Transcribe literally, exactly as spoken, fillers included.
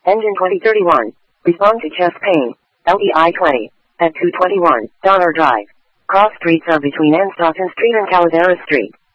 Engine twenty thirty-one. Respond to chest pain. L E I twenty. At two twenty-one, Donner Drive. Cross streets are between Anstockton Street and Calaveras Street.